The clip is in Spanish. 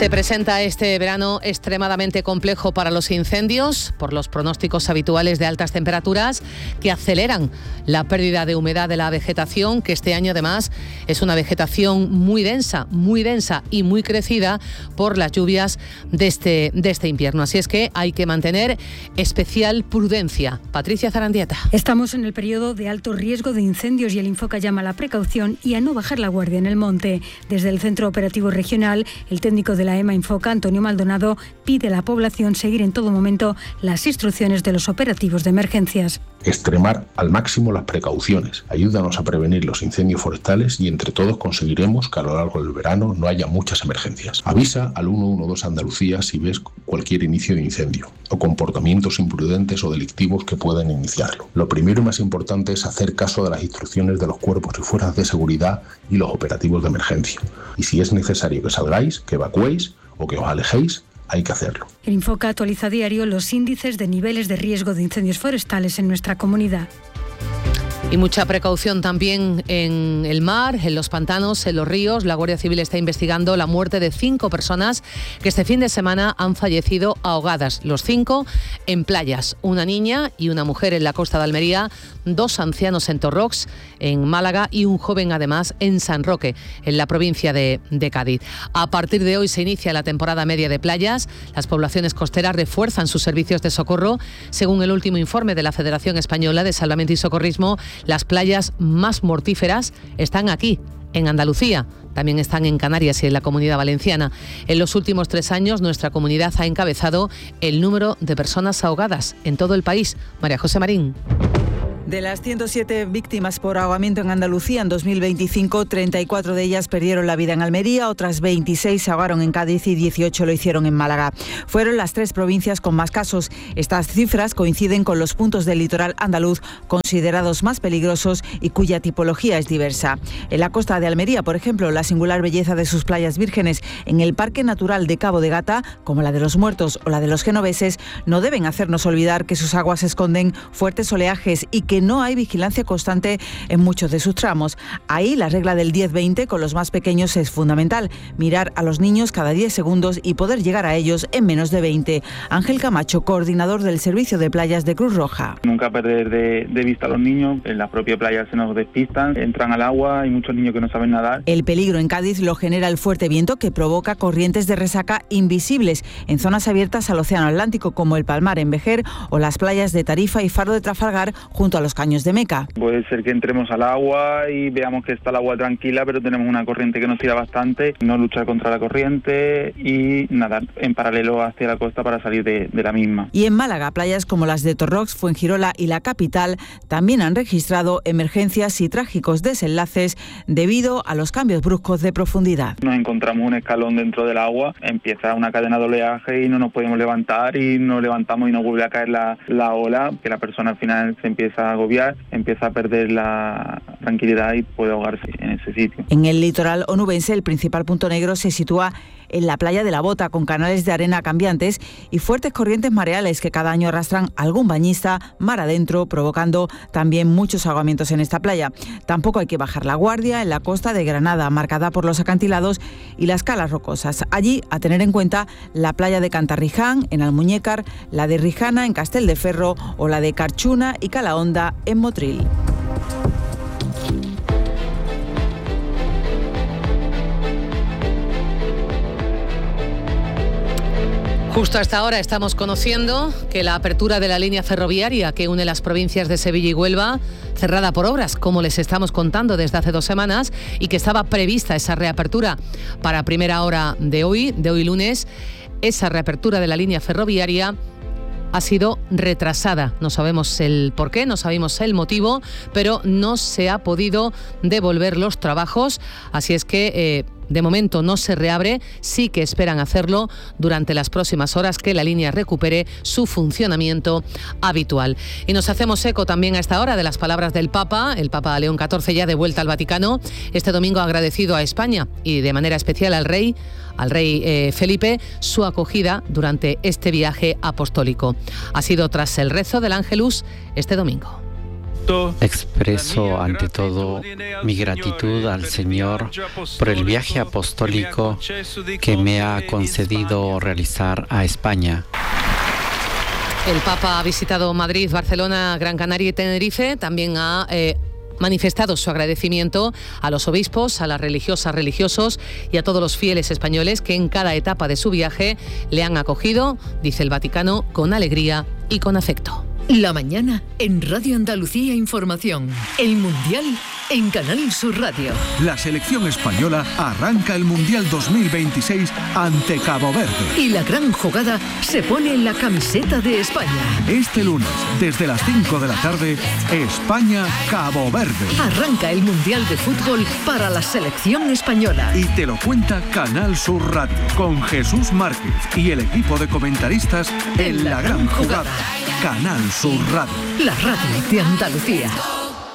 Se presenta este verano extremadamente complejo para los incendios por los pronósticos habituales de altas temperaturas que aceleran la pérdida de humedad de la vegetación, que este año además es una vegetación muy densa y muy crecida por las lluvias de este invierno. Así es que hay que mantener especial prudencia. Patricia Zarandieta. Estamos en el periodo de alto riesgo de incendios y el Infoca llama a la precaución y a no bajar la guardia en el monte. Desde el Centro Operativo Regional, el técnico de la EMA Infoca, Antonio Maldonado, pide a la población seguir en todo momento las instrucciones de los operativos de emergencias. Extremar al máximo las precauciones. Ayúdanos a prevenir los incendios forestales y entre todos conseguiremos que a lo largo del verano no haya muchas emergencias. Avisa al 112 Andalucía si ves cualquier inicio de incendio o comportamientos imprudentes o delictivos que puedan iniciarlo. Lo primero y más importante es hacer caso de las instrucciones de los cuerpos y fuerzas de seguridad y los operativos de emergencia. Y si es necesario que salgáis, que evacuéis o que os alejéis, hay que hacerlo. El Infoca actualiza a diario los índices de niveles de riesgo de incendios forestales en nuestra comunidad. Y mucha precaución también en el mar, en los pantanos, en los ríos. La Guardia Civil está investigando la muerte de 5 personas que este fin de semana han fallecido ahogadas. Los 5 en playas, una niña y una mujer en la costa de Almería, 2 ancianos en Torrox, en Málaga, y un joven además en San Roque, en la provincia de Cádiz. A partir de hoy se inicia la temporada media de playas. Las poblaciones costeras refuerzan sus servicios de socorro. Según el último informe de la Federación Española de Salvamento y Socorrismo, las playas más mortíferas están aquí, en Andalucía. También están en Canarias y en la Comunidad Valenciana. En los últimos 3 años, nuestra comunidad ha encabezado el número de personas ahogadas en todo el país. María José Marín. De las 107 víctimas por ahogamiento en Andalucía en 2025, 34 de ellas perdieron la vida en Almería, otras 26 se ahogaron en Cádiz y 18 lo hicieron en Málaga. Fueron las 3 provincias con más casos. Estas cifras coinciden con los puntos del litoral andaluz considerados más peligrosos y cuya tipología es diversa. En la costa de Almería, por ejemplo, la singular belleza de sus playas vírgenes en el Parque Natural de Cabo de Gata, como la de los Muertos o la de los Genoveses, no deben hacernos olvidar que sus aguas esconden fuertes oleajes y que no hay vigilancia constante en muchos de sus tramos. Ahí la regla del 10-20 con los más pequeños es fundamental. Mirar a los niños cada 10 segundos y poder llegar a ellos en menos de 20. Ángel Camacho, coordinador del Servicio de Playas de Cruz Roja. Nunca perder de vista a los niños. En la propia playa se nos despistan, entran al agua, hay muchos niños que no saben nadar. El peligro en Cádiz lo genera el fuerte viento que provoca corrientes de resaca invisibles en zonas abiertas al Océano Atlántico como el Palmar en Vejer o las playas de Tarifa y Faro de Trafalgar junto a los caños de Meca. Puede ser que entremos al agua y veamos que está el agua tranquila, pero tenemos una corriente que nos tira bastante, no luchar contra la corriente y nadar en paralelo hacia la costa para salir de la misma. Y en Málaga, playas como las de Torrox, Fuengirola y la capital también han registrado emergencias y trágicos desenlaces debido a los cambios bruscos de profundidad. Nos encontramos un escalón dentro del agua, empieza una cadena de oleaje y no nos podemos levantar y nos levantamos y nos vuelve a caer la ola, que la persona al final se empieza a agobiar, empieza a perder la tranquilidad y puede ahogarse en ese sitio. En el litoral onubense, el principal punto negro se sitúa en la playa de la Bota, con canales de arena cambiantes y fuertes corrientes mareales que cada año arrastran a algún bañista mar adentro, provocando también muchos ahogamientos en esta playa. Tampoco hay que bajar la guardia en la costa de Granada, marcada por los acantilados y las calas rocosas. Allí, a tener en cuenta la playa de Cantarriján, en Almuñécar, la de Rijana, en Castelldeferro, o la de Carchuna y Calahonda, en Motril. Justo hasta ahora estamos conociendo que la apertura de la línea ferroviaria que une las provincias de Sevilla y Huelva, cerrada por obras, como les estamos contando desde hace 2 semanas, y que estaba prevista esa reapertura para primera hora de hoy lunes, esa reapertura de la línea ferroviaria ha sido retrasada. No sabemos el porqué, no sabemos el motivo, pero no se ha podido devolver los trabajos, así es que de momento no se reabre. Sí que esperan hacerlo durante las próximas horas, que la línea recupere su funcionamiento habitual. Y nos hacemos eco también a esta hora de las palabras del Papa. El Papa León XIV, ya de vuelta al Vaticano, este domingo ha agradecido a España y de manera especial al rey Felipe, su acogida durante este viaje apostólico. Ha sido tras el rezo del Ángelus este domingo. Expreso ante todo mi gratitud al Señor por el viaje apostólico que me ha concedido realizar a España. El Papa ha visitado Madrid, Barcelona, Gran Canaria y Tenerife. También ha manifestado su agradecimiento a los obispos, a las religiosas, religiosos y a todos los fieles españoles que en cada etapa de su viaje le han acogido, dice el Vaticano, con alegría y con afecto. La mañana en Radio Andalucía Información. El Mundial en Canal Sur Radio. La selección española arranca el Mundial 2026 ante Cabo Verde. Y la gran jugada se pone en la camiseta de España. Este lunes, desde las 5 de la tarde, España-Cabo Verde. Arranca el Mundial de Fútbol para la selección española. Y te lo cuenta Canal Sur Radio, con Jesús Márquez y el equipo de comentaristas en la gran jugada. Canal Sur Radio. La radio de Andalucía.